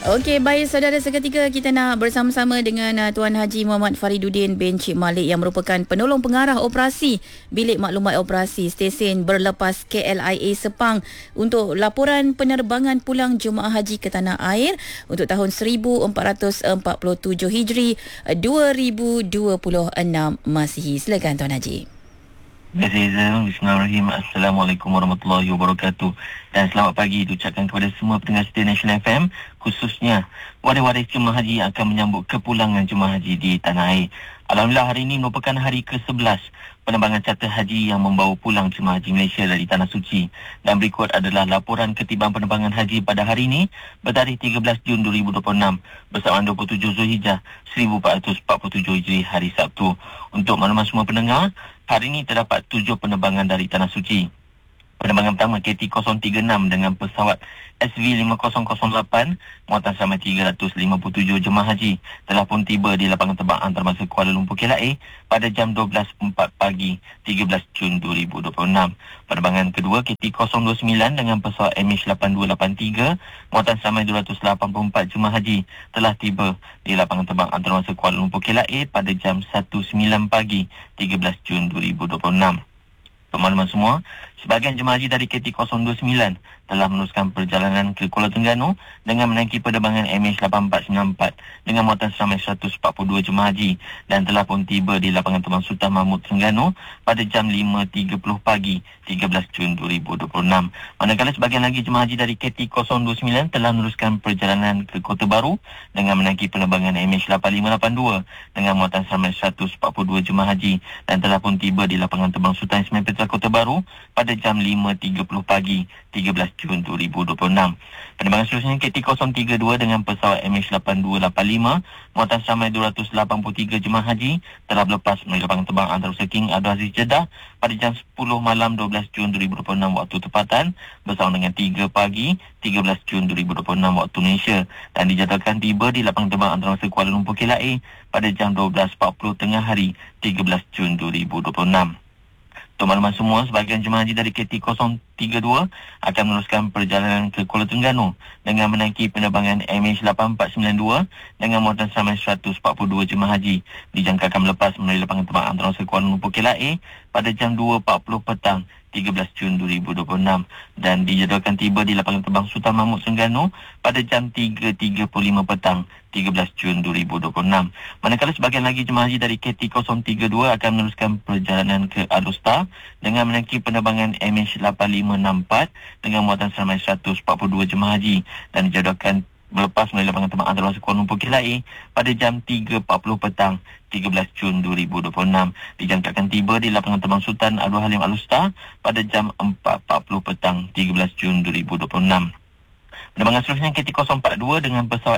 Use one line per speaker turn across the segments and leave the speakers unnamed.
Okey, baik saudara, seketika kita nak bersama-sama dengan Tuan Haji Muhammad Fariduddin bin Cik Malik yang merupakan penolong pengarah operasi Bilik Maklumat Operasi Stesen Berlepas KLIA Sepang untuk laporan penerbangan pulang jemaah haji ke tanah air untuk tahun 1447 Hijri 2026 Masihi. Silakan Tuan Haji.
Bismillahirrahmanirrahim. Assalamualaikum warahmatullahi wabarakatuh. Dan selamat pagi diucapkan kepada semua pendengar setia National FM, khususnya waris-waris jemaah haji yang akan menyambut kepulangan jemaah haji di tanah air. Alhamdulillah, hari ini merupakan hari ke-11 penerbangan charter haji yang membawa pulang jemaah haji Malaysia dari Tanah Suci. Dan berikut adalah laporan ketimbang penerbangan haji pada hari ini bertarikh 13 Jun 2026 bersamaan 27 Zulhijjah 1447 Hijri hari Sabtu. Untuk makluman semua pendengar, hari ini terdapat 7 penerbangan dari Tanah Suci. Penerbangan pertama KT-036 dengan pesawat SV5008 muatan sampai 357 jemaah haji telah pun tiba di lapangan terbang antarabangsa Kuala Lumpur KLIA pada jam 12.04 pagi 13 Jun 2026. Penerbangan kedua KT-029 dengan pesawat MH8283 muatan sampai 284 jemaah haji telah tiba di lapangan terbang antarabangsa Kuala Lumpur KLIA pada jam 19 pagi 13 Jun 2026. Untuk makluman semua, sebahagian jemaah haji dari KT-029 telah meneruskan perjalanan ke Kuala Terengganu dengan menaiki penerbangan MH8494 dengan muatan seramai 142 jemaah haji dan telah pun tiba di lapangan terbang Sultan Mahmud Terengganu pada jam 5.30 pagi 13 Jun 2026. Manakala sebahagian lagi jemaah haji dari KT-029 telah meneruskan perjalanan ke Kota Baru dengan menaiki penerbangan MH8582 dengan muatan seramai 142 jemaah haji dan telah pun tiba di lapangan terbang Sultan Ismail Petra Kota Baru pada jam 5.30 pagi 13 Jun 2026. Penerbangan seterusnya KT-032 dengan pesawat MH8285 muatan seramai 283 jemaah haji telah berlepas melalui lapangan terbang antarabangsa King Abdul Aziz Jeddah pada jam 10 malam 12 Jun 2026 waktu tempatan bersama dengan 3 pagi 13 Jun 2026 waktu Malaysia dan dijadwalkan tiba di lapangan terbang antarabangsa Kuala Lumpur KLIA pada jam 12.40 tengah hari 13 Jun 2026. Untuk makluman semua, sebahagian jemaah haji dari KT-032 akan meneruskan perjalanan ke Kuala Terengganu dengan menaiki penerbangan MH8492 dengan muatan seramai 142 jemaah haji dijangkakan melepas melalui lapangan terbang antarabangsa Kuala Lumpur KLIA pada jam 2.40 petang 13 Jun 2026 dan dijadwalkan tiba di lapangan terbang Sultan Mahmud Terengganu pada jam 3.35 petang 13 Jun 2026. Manakala sebahagian lagi jemaah haji dari KT-032 akan meneruskan perjalanan ke Alustar dengan menaiki penerbangan MH8564 dengan muatan seramai 142 jemaah haji dan dijadwalkan melepas melalui lapangan terbang antarabangsa Kuala Lumpur KLIA pada jam 3.40 petang 13 Jun 2026. Dijangkakan tiba di lapangan terbang Sultan Abdul Halim Alustar pada jam 4.40 petang 13 Jun 2026. Penerbangan seterusnya KT-042 dengan pesawat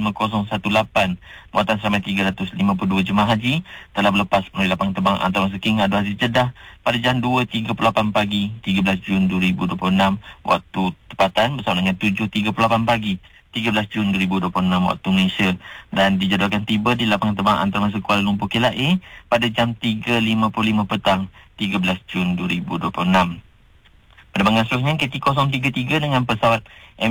SV5018 muatan seramai 352 jemaah haji telah berlepas melalui lapangan terbang antarabangsa King Abdul Aziz Jeddah pada jam 2.38 pagi 13 Jun 2026 waktu tempatan bersama dengan 7.38 pagi 13 Jun 2026 waktu Malaysia dan dijadwalkan tiba di lapangan terbang antarabangsa Kuala Lumpur KLIA pada jam 3.55 petang 13 Jun 2026. Penerbangan seterusnya KT-033 dengan pesawat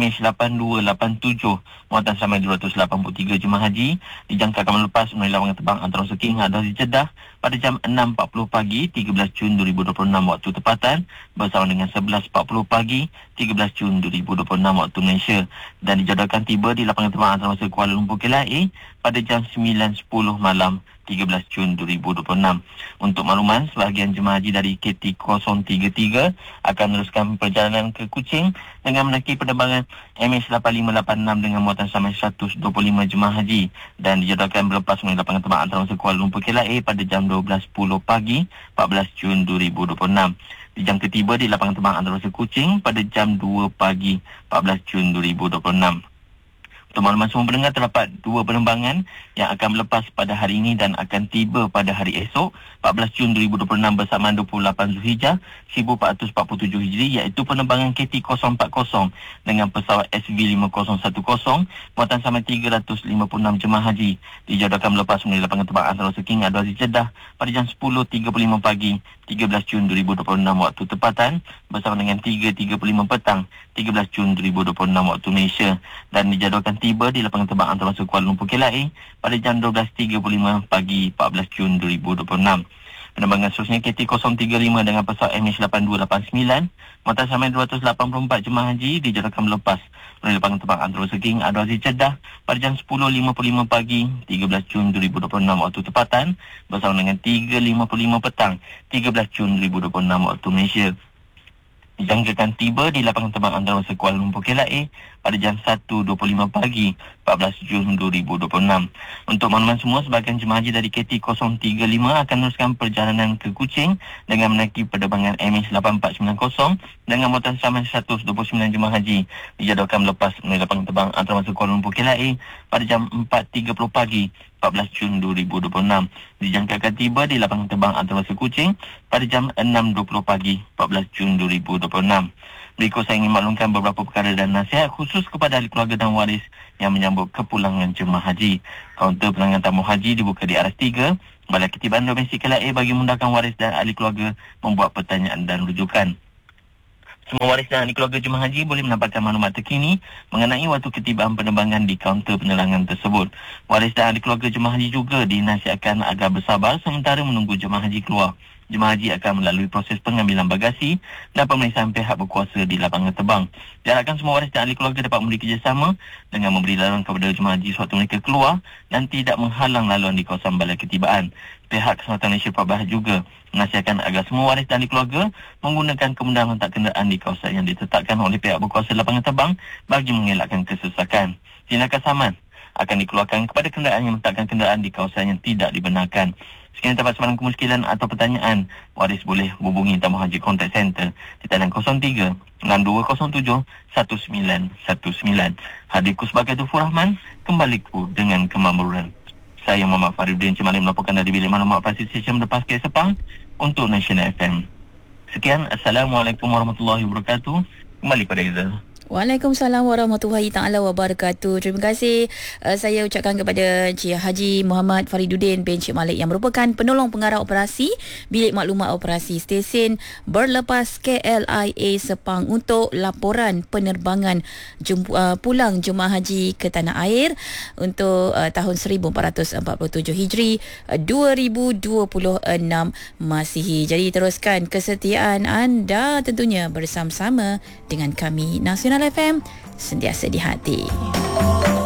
MH8287 muatan seramai 283 jemaah haji dijangkakan melepas melalui lapangan terbang antarabangsa King Abdul Aziz Jeddah pada jam 6.40 pagi 13 Jun 2026 waktu tempatan bersama dengan 11.40 pagi 13 Jun 2026 waktu Malaysia dan dijadwalkan tiba di lapangan terbang antarabangsa Kuala Lumpur KLIA pada jam 9.10 malam 13 Jun 2026. Untuk makluman, sebahagian jemaah haji dari KT-033 akan meneruskan perjalanan ke Kuching dengan menaiki penerbangan MH8586 dengan muatan seramai 125 jemaah haji dan dijadwalkan berlepas melalui lapangan terbang antarabangsa Kuala Lumpur KLIA pada jam 12.10 pagi 14 Jun 2026. Dijangka tiba di lapangan terbang antarabangsa Kuching pada jam 2 pagi 14 Jun 2026. Untuk makluman semua pendengar, terdapat 2 penerbangan yang akan melepas pada hari ini dan akan tiba pada hari esok 14 Jun 2026 bersamaan 28 Zulhijjah 1447 Hijri, iaitu penerbangan KT-040 dengan pesawat SV5010 muatan sampai 356 jemaah haji dijadwalkan melepas melalui lapangan terbang antarabangsa King Abdul Aziz Jeddah pada jam 10.35 pagi 13 Jun 2026 waktu tempatan bersama dengan 3.35 petang 13 Jun 2026 waktu Malaysia dan dijadwalkan tiba di lapangan terbang antarabangsa Kuala Lumpur KLIA pada jam 12.35 pagi 14 Jun 2026. Penerbangan seterusnya KT035 dengan pesawat MH8289 muatan sampai 284 jemaah haji dijadualkan melepas dari lapangan terbang antarabangsa King Abdul Aziz Jeddah pada jam 10.55 pagi 13 Jun 2026 waktu tempatan bersama dengan 3.55 petang 13 Jun 2026 waktu Malaysia. Dijangkakan tiba di lapangan terbang antarabangsa Kuala Lumpur KLIA pada jam 1.25 pagi 14 Jun 2026. Untuk makluman semua, sebahagian jemaah haji dari KT035 akan meneruskan perjalanan ke Kuching dengan menaiki penerbangan MH8490 dengan muatan sama 129 jemaah haji dijadualkan melepas dari lapangan terbang antarabangsa Kuala Lumpur KLIA pada jam 4.30 pagi 14 Jun 2026. Dijangkakan tiba di lapangan terbang antarabangsa Kuching pada jam 6.20 pagi 14 Jun 2026. Berikut saya ingin maklumkan beberapa perkara dan nasihat khusus kepada ahli keluarga dan waris yang menyambut kepulangan jemaah haji. Kaunter pelanggan tamu haji dibuka di aras 3 Balai Ketibaan Domestik KLIA bagi memudahkan waris dan ahli keluarga membuat pertanyaan dan rujukan. Semua waris dan ahli keluarga jemaah haji boleh mendapatkan maklumat terkini mengenai waktu ketibaan penerbangan di kaunter penerangan tersebut. Waris dan ahli keluarga jemaah haji juga dinasihatkan agar bersabar sementara menunggu jemaah haji keluar. Jemaah haji akan melalui proses pengambilan bagasi dan pemeriksaan pihak berkuasa di lapangan terbang. Diharapkan semua waris dan ahli keluarga dapat memberi kerjasama dengan memberi laluan kepada jemaah haji sewaktu mereka keluar dan tidak menghalang laluan di kawasan Balai Ketibaan. Pihak Keselamatan Malaysia Pabah juga menasihatkan agar semua waris dan ahli keluarga menggunakan kemudahan letak kenderaan di kawasan yang ditetapkan oleh pihak berkuasa lapangan terbang bagi mengelakkan kesesakan. Tindakan saman akan dikeluarkan kepada kenderaan yang meletakkan kenderaan di kawasan yang tidak dibenarkan. Sekiranya terdapat sebarang kemusykilan atau pertanyaan, waris boleh hubungi Tamu Haji Contact Center di talian 03 6207 1919. Hadirku sebagai Tufur Rahman, kembaliku dengan kemakmuran. Saya Muhammad Faridudin Cemali melaporkan dari Bilik Maklumat Operasi Stesen Lepas Ke Sepang untuk National FM. Sekian, Assalamualaikum warahmatullahi wabarakatuh. Kembali pada Izal.
Waalaikumsalam warahmatullahi taala wabarakatuh. Terima kasih saya ucapkan kepada Encik Haji Muhammad Fariduddin bin Encik Malik yang merupakan penolong pengarah operasi Bilik Maklumat Operasi Stesen Berlepas KLIA Sepang untuk laporan penerbangan pulang jemaah haji ke tanah air untuk tahun 1447 Hijri 2026 Masihi. Jadi teruskan kesetiaan anda tentunya bersama-sama dengan kami Nasional FM, sentiasa di hati.